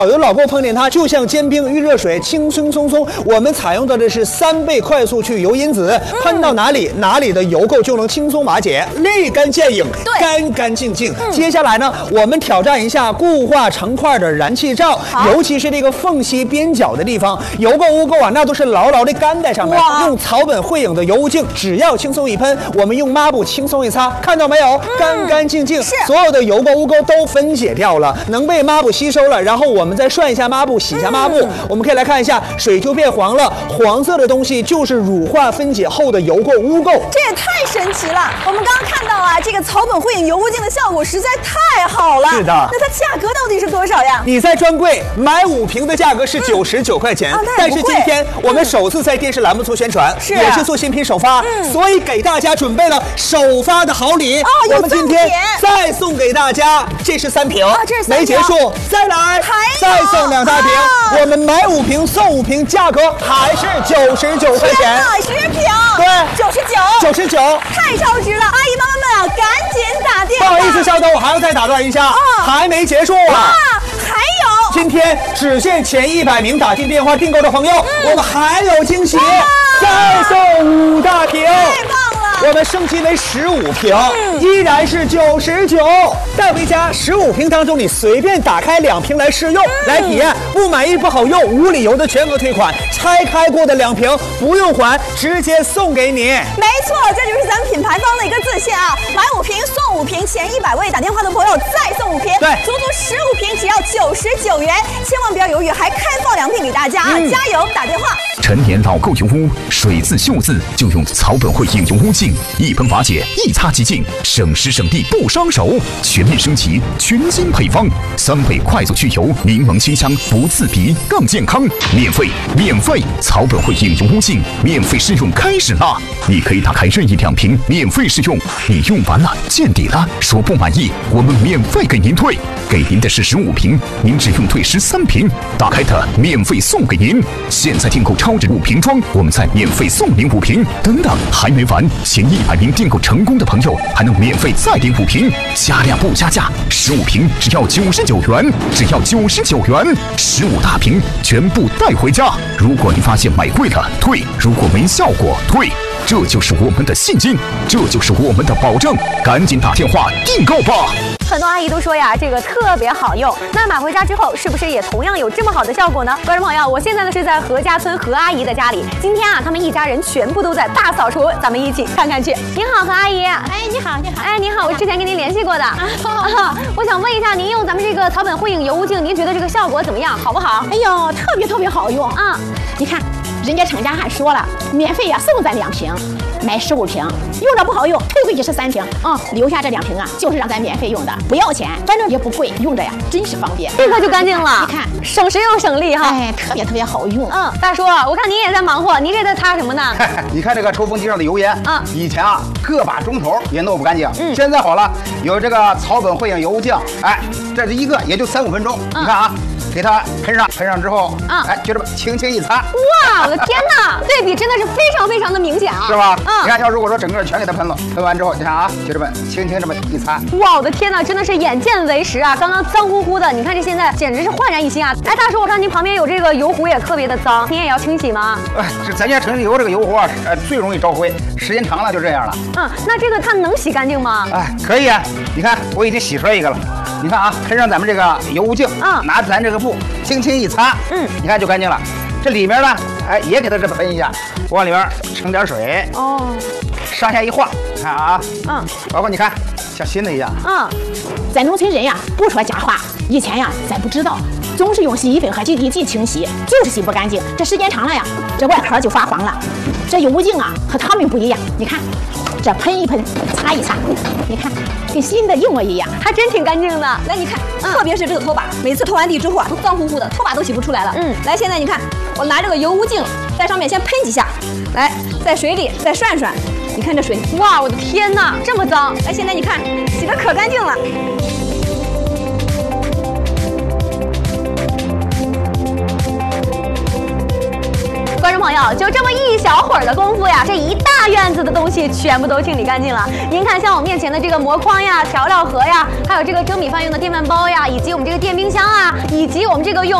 有老公碰见它就像煎饼遇热水，轻轻松松。我们采用的是3倍快速去油因子，喷到哪里，哪里的油垢就能轻松瓦解，立竿见影，干干净净。接下来呢，我们挑战一下固化成块的燃气罩，尤其是这个缝隙边角的地方，油垢污垢啊，那都是牢牢的干在上面。用草本汇影的油污净，只要轻松一喷，我们用抹布轻松一擦，看到没有？干干净净，所有的油垢污垢都分解掉了，能被抹布吸收了。然后我们再涮一下抹布，洗一下抹布，我们可以来看一下，水就变黄了。黄色的东西就是乳化分解后的油垢污垢。 这也太神奇了！我们刚刚看到啊，这个草本汇影油污净的效果实在太好了。 是的， 那它价格到底是多少呀？ 你在专柜买5瓶的价格是99块钱，但是今天我们首次在电视栏目做宣传，也是做新品首发，所以给大家准备了首发的好礼。我们今天再送给大家，这是3瓶，没结束，再来，再送2大瓶。我们买5瓶送5瓶，价格还是99块钱。 10瓶， 对 ，99，太超值了！阿姨妈妈们啊，赶紧打电话。 不好意思，稍等，我还要再打断一下，还没结束啊！ 还有， 今天只限前100名打进电话订购的朋友，我们还有惊喜，再送5大瓶。 太棒了！ 我们升级为15瓶，依然是99，带回家15瓶当中，你随便打开2瓶来试用，来体验，不满意不好用，无理由的全额退款，拆开过的2瓶不用还，直接送给你。 没错，这就是咱们品牌方的一个自信啊！买5瓶送5瓶，前100位打电话的朋友再送5瓶， 对， 足足15瓶只要99元，千万不要犹豫，还开放2瓶给大家啊！加油，打电话！ 陈年老垢油污，水渍锈渍就用草本汇影油污净，一喷瓦解，一擦即净，省时省力不伤手。全面升级，全新配方，3倍快速去油，柠檬清香不刺鼻，更健康。免费！草本汇影油污净免费试用开始啦！你可以打开任意2瓶免费试用，你用完了见底了，说不满意，我们免费给您退，给您的是15瓶，您只用退13瓶，打开它免费送给您。现在订购超值5瓶装，我们再免费送您5瓶。等等，还没完，前100名订购成功的朋友还能免费再领5瓶，加量不加价，15瓶只要99元，只要99元，15大瓶全部带回家。如果您发现买贵了退，如果没效果退，这就是我们的信心，这就是我们的保证，赶紧打电话订购吧。 很多阿姨都说呀，这个特别好用。那买回家之后，是不是也同样有这么好的效果呢？观众朋友，我现在呢是在何家村何阿姨的家里。今天啊，他们一家人全部都在大扫除，咱们一起看看去。您好，何阿姨。 哎，你好，你好。 哎，您好，我之前跟您联系过的。我想问一下，您用咱们这个草本汇影油污净，您觉得这个效果怎么样？好不好？ 哎呦，特别好用啊！你看，人家厂家还说了，免费呀送咱2瓶。买15瓶，用着不好用，退回去是3瓶啊，留下这2瓶啊，就是让咱免费用的，不要钱，反正也不贵，用着呀真是方便， 立刻就干净了。 你看， 省时又省力哈， 哎，特别好用。 大叔，我看您也在忙活，您这在擦什么呢？ 你看这个抽风机上的油烟啊，以前啊个把钟头也弄不干净，现在好了，有这个草本汇影油污净，哎，这是一个也就3-5分钟，你看啊。给它喷上之后，哎，就这么轻轻一擦， 哇，我的天哪，对比真的是非常的明显啊， 是吧？你看，要如果说整个全给它喷了，喷完之后，你看啊，就这么轻轻这么一擦， 哇，我的天哪，真的是眼见为实啊！刚刚脏乎乎的，你看这现在简直是焕然一新啊！哎，大叔，我看您旁边有这个油壶也特别的脏，您也要清洗吗？ 这咱家城里油这个油壶啊，最容易招灰，时间长了就这样了。 那这个它能洗干净吗？ 哎，可以啊，你看我已经洗出来一个了。你看啊，喷上咱们这个油污净，拿咱这个布轻轻一擦，你看就干净了。这里面呢，哎，也给它这么喷一下，往里面盛点水，上下一晃，你看啊，包括你看像新的一样， 咱农村人呀，不说假话，以前呀，咱不知道，总是用洗衣粉和净地剂清洗，就是洗不干净。这时间长了呀，这外壳就发黄了。这油污净啊，和他们不一样，你看。这喷一喷，擦一擦，你看跟新的一模一样， 还真挺干净的。 来，你看，特别是这个拖把，每次拖完地之后啊，都脏乎乎的，拖把都洗不出来了。来，现在你看，我拿这个油污净在上面先喷几下，来，在水里再涮涮，你看这水， 哇，我的天哪，这么脏！ 来，现在你看，洗得可干净了。 观众朋友，就这么一小会儿的功夫呀，这一大院子的东西全部都清理干净了。您看，像我面前的这个膜筐呀、调料盒呀，还有这个蒸米饭用的电饭煲呀，以及我们这个电冰箱啊，以及我们这个用